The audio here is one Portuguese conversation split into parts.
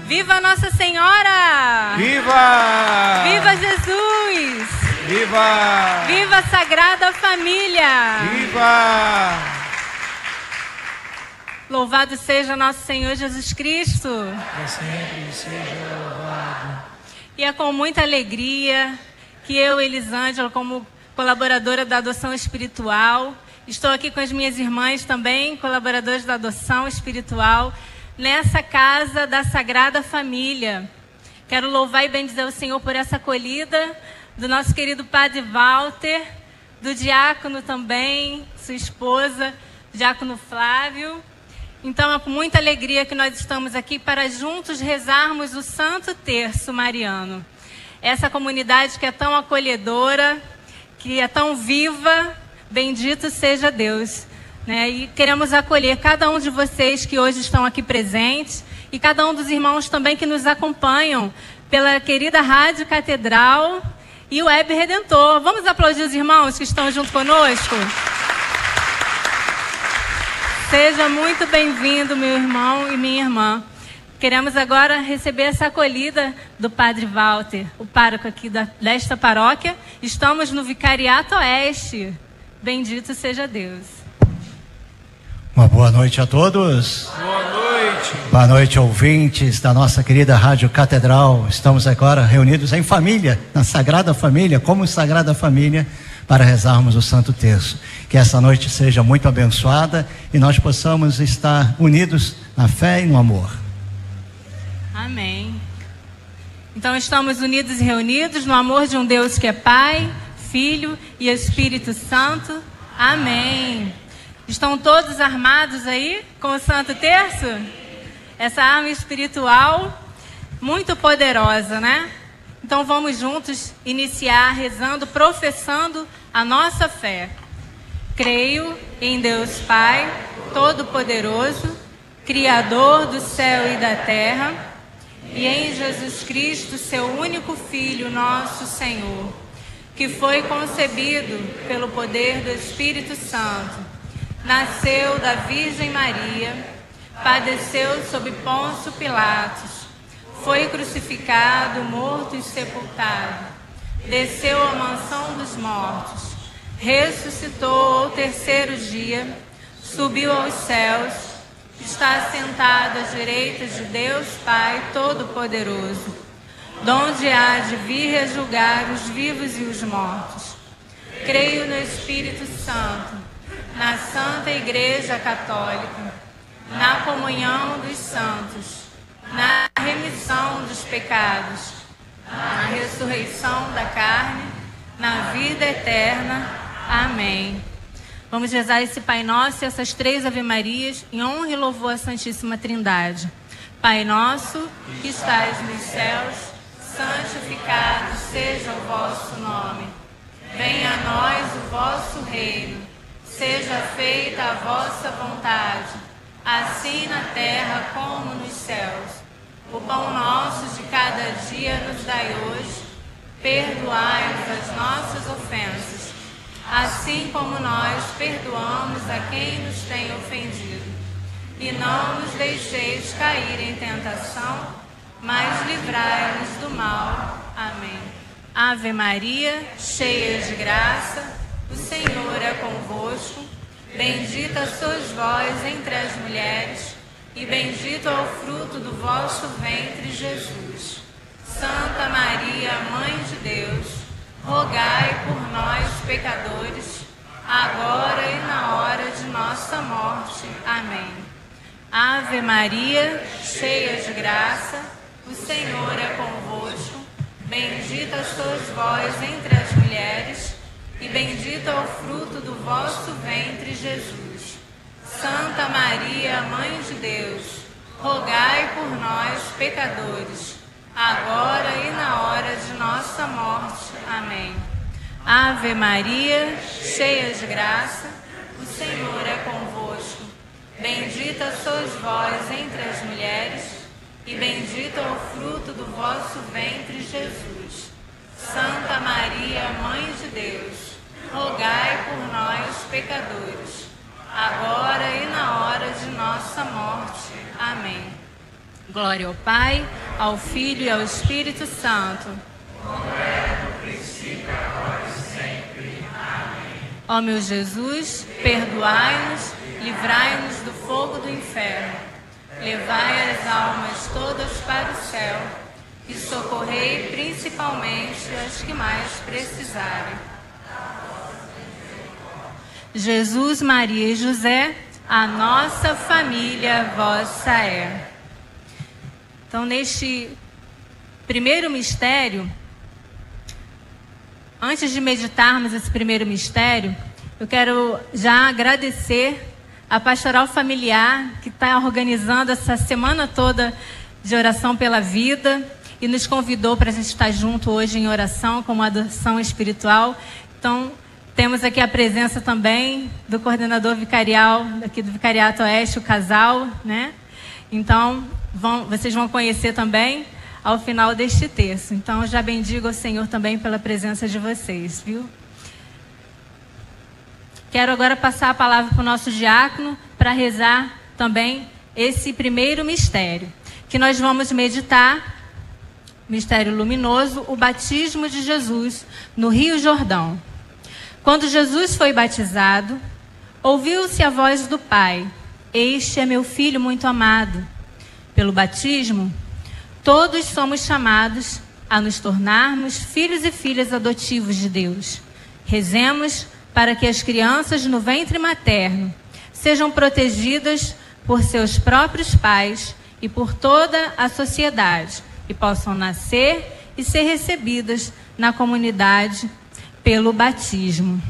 Viva Nossa Senhora! Viva! Viva Jesus! Viva! Viva a Sagrada Família! Viva! Louvado seja nosso Senhor Jesus Cristo! Para sempre seja louvado. E é com muita alegria que eu, Elisângela, como colaboradora da adoção espiritual, estou aqui com as minhas irmãs também, colaboradoras da adoção espiritual, nessa casa da Sagrada Família. Quero louvar e bendizer o Senhor por essa acolhida do nosso querido Padre Walter, do diácono também, sua esposa, diácono Flávio. Então é com muita alegria que nós estamos aqui para juntos rezarmos o Santo Terço Mariano. Essa comunidade que é tão acolhedora, que é tão viva, bendito seja Deus. E queremos acolher cada um de vocês que hoje estão aqui presentes e cada um dos irmãos também que nos acompanham pela querida Rádio Catedral e o Web Redentor. Vamos aplaudir os irmãos que estão junto conosco? Seja muito bem-vindo, meu irmão e minha irmã. Queremos agora receber essa acolhida do Padre Walter, o pároco aqui desta paróquia. Estamos no Vicariato Oeste. Bendito seja Deus. Uma boa noite a todos. Boa noite. Boa noite, ouvintes da nossa querida Rádio Catedral. Estamos agora reunidos em família, na Sagrada Família, como Sagrada Família, para rezarmos o Santo Terço. Que essa noite seja muito abençoada e nós possamos estar unidos na fé e no amor. Amém. Então estamos unidos e reunidos no amor de um Deus que é Pai, Filho e Espírito Santo. Amém. Estão todos armados aí com o Santo Terço? Essa arma espiritual muito poderosa, né? Então vamos juntos iniciar rezando, professando a nossa fé. Creio em Deus Pai, Todo-Poderoso, Criador do céu e da terra, e em Jesus Cristo, seu único Filho, nosso Senhor, que foi concebido pelo poder do Espírito Santo, nasceu da Virgem Maria, padeceu sob Pôncio Pilatos, foi crucificado, morto e sepultado, desceu à mansão dos mortos, ressuscitou ao terceiro dia, subiu aos céus, está assentado à direita de Deus Pai Todo-Poderoso, donde há de vir a julgar os vivos e os mortos. Creio no Espírito Santo, na Santa Igreja Católica, na comunhão dos santos, na remissão dos pecados, na ressurreição da carne, na vida eterna. Amém. Vamos rezar esse Pai Nosso e essas 3 Ave-Marias em honra e louvor à Santíssima Trindade. Pai nosso, que estais nos céus, santificado seja o vosso nome. Venha a nós o vosso reino. Seja feita a vossa vontade, assim na terra como nos céus. O pão nosso de cada dia nos dai hoje. Perdoai-nos as nossas ofensas, assim como nós perdoamos a quem nos tem ofendido. E não nos deixeis cair em tentação, mas livrai-nos do mal. Amém. Ave Maria, cheia de graça, o Senhor é convosco, bendita sois vós entre as mulheres, e bendito é o fruto do vosso ventre, Jesus. Santa Maria, Mãe de Deus, rogai por nós, pecadores, agora e na hora de nossa morte. Amém. Ave Maria, cheia de graça, o Senhor é convosco, bendita sois vós entre as mulheres, e bendito é o fruto do vosso ventre, Jesus. Santa Maria, Mãe de Deus, rogai por nós, pecadores, agora e na hora de nossa morte. Amém. Ave Maria, cheia de graça, o Senhor é convosco. Bendita sois vós entre as mulheres, e bendito é o fruto do vosso ventre, Jesus. Santa Maria, Mãe de Deus, rogai por nós, pecadores, agora e na hora de nossa morte. Amém. Glória ao Pai, ao Filho e ao Espírito Santo. Ó meu Jesus, perdoai-nos, livrai-nos do fogo do inferno, levai as almas todas para o céu e socorrei principalmente as que mais precisarem. Jesus, Maria e José, a nossa família vossa é. Então, neste primeiro mistério, antes de meditarmos esse primeiro mistério, eu quero já agradecer a Pastoral Familiar, que está organizando essa semana toda de oração pela vida e nos convidou para a gente estar junto hoje em oração, como adoção espiritual. Então, temos aqui a presença também do coordenador vicarial, aqui do Vicariato Oeste, o casal, né? Então, vocês vão conhecer também ao final deste texto. Então, eu já bendigo ao Senhor também pela presença de vocês, viu? Quero agora passar a palavra para o nosso diácono para rezar também esse primeiro mistério, que nós vamos meditar, mistério luminoso, o batismo de Jesus no Rio Jordão. Quando Jesus foi batizado, ouviu-se a voz do Pai: Este é meu Filho muito amado. Pelo batismo, todos somos chamados a nos tornarmos filhos e filhas adotivos de Deus. Rezemos para que as crianças no ventre materno sejam protegidas por seus próprios pais e por toda a sociedade e possam nascer e ser recebidas na comunidade pelo batismo.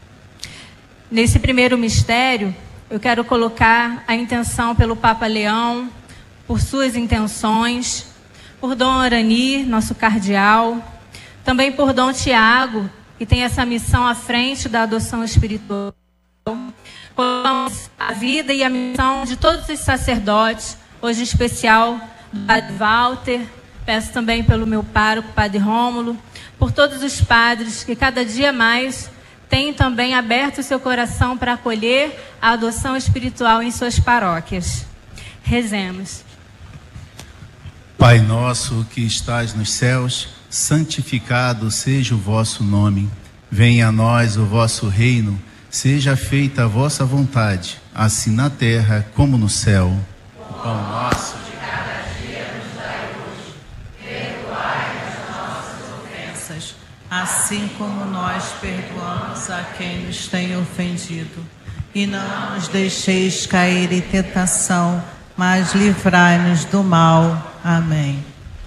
Nesse primeiro mistério, eu quero colocar a intenção pelo Papa Leão, por suas intenções, por Dom Arani, nosso cardeal, também por Dom Tiago, que tem essa missão à frente da adoção espiritual. Colocamos a vida e a missão de todos os sacerdotes, hoje em especial do Padre Walter, peço também pelo meu pároco, Padre Rômulo, por todos os padres que cada dia mais têm também aberto seu coração para acolher a adoção espiritual em suas paróquias. Rezemos. Pai nosso que estás nos céus, santificado seja o vosso nome. Venha a nós o vosso reino, seja feita a vossa vontade, assim na terra como no céu. O pão nosso de cada dia nos dai hoje. Perdoai as nossas ofensas, assim como nós perdoamos a quem nos tem ofendido. E não nos deixeis cair em tentação, mas livrai-nos do mal. Amém.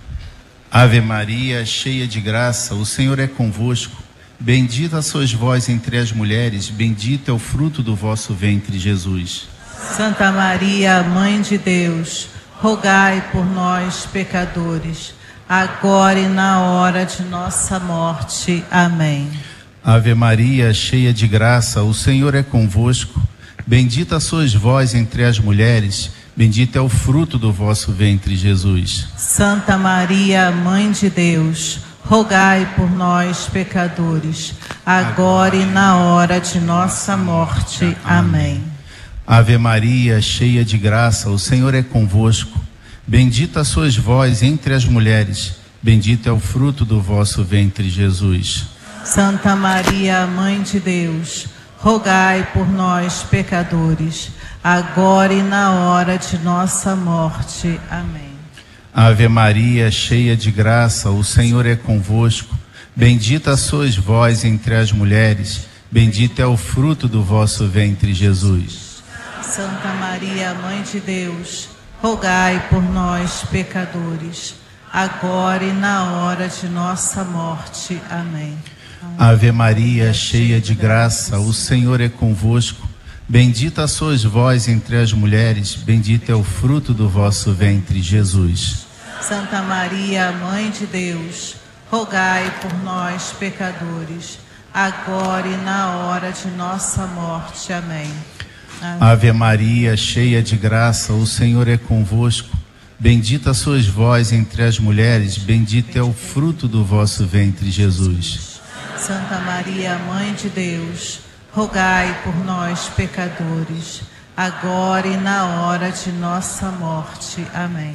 Ave Maria, cheia de graça, o Senhor é convosco. Bendita sois vós entre as mulheres, bendito é o fruto do vosso ventre, Jesus. Santa Maria, Mãe de Deus, rogai por nós, pecadores, agora e na hora de nossa morte. Amém. Ave Maria, cheia de graça, o Senhor é convosco. Bendita sois vós entre as mulheres, bendito é o fruto do vosso ventre, Jesus. Santa Maria, Mãe de Deus, rogai por nós, pecadores, agora e na hora de nossa morte. Amém. Ave Maria, cheia de graça, o Senhor é convosco. Bendita sois vós entre as mulheres, bendito é o fruto do vosso ventre, Jesus. Santa Maria, Mãe de Deus, rogai por nós, pecadores, agora e na hora de nossa morte. Amém. Ave Maria, cheia de graça, o Senhor é convosco. Bendita sois vós entre as mulheres, bendito é o fruto do vosso ventre, Jesus. Santa Maria, Mãe de Deus, rogai por nós, pecadores, agora e na hora de nossa morte. Amém. Ave Maria, cheia de graça, o Senhor é convosco. Bendita sois vós entre as mulheres, bendito é o fruto do vosso ventre, Jesus. Santa Maria, Mãe de Deus, rogai por nós, pecadores, agora e na hora de nossa morte. Amém. Ave Maria, cheia de graça, o Senhor é convosco. Bendita sois vós entre as mulheres, bendito é o fruto do vosso ventre, Jesus. Santa Maria, Mãe de Deus, rogai por nós, pecadores, agora e na hora de nossa morte. Amém.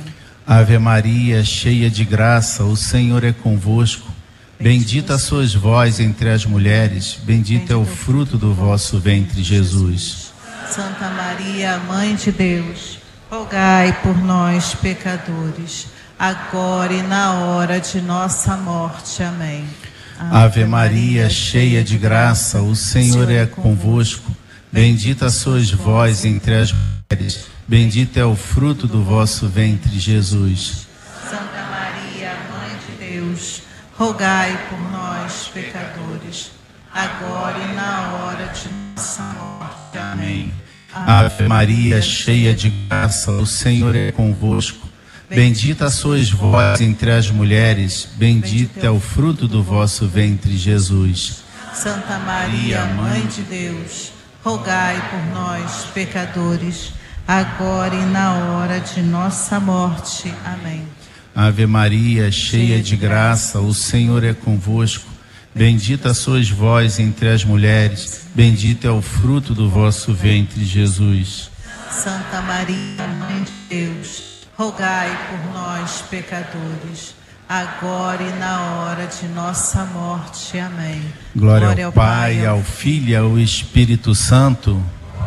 Ave Maria, cheia de graça, o Senhor é convosco. Bendita sois vós entre as mulheres, bendito é o fruto do vosso ventre, Jesus. Santa Maria, Mãe de Deus, rogai por nós, pecadores, agora e na hora de nossa morte. Amém. Ave Maria, cheia de graça, o Senhor é convosco. Bendita sois vós entre as mulheres, bendito é o fruto do vosso ventre, Jesus. Santa Maria, Mãe de Deus, rogai por nós, pecadores, agora e na hora de nossa morte. Amém. Ave Maria, cheia de graça, o Senhor é convosco. Bendita sois vós entre as mulheres, bendito é o fruto do vosso ventre, Jesus. Santa Maria, Mãe de Deus, rogai por nós, pecadores, agora e na hora de nossa morte. Amém. Ave Maria, cheia de graça, o Senhor é convosco. Bendita sois vós entre as mulheres, bendito é o fruto do vosso ventre, Jesus. Santa Maria, Mãe de Deus, rogai por nós, pecadores, agora e na hora de nossa morte. Amém. Glória ao Pai, ao Filho e ao Espírito Santo.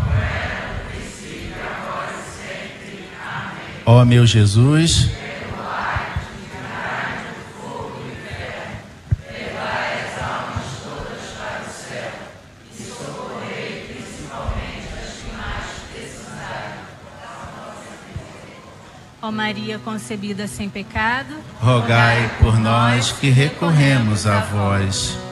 Ó meu Jesus, Ó Maria concebida sem pecado, rogai por nós que recorremos a vós.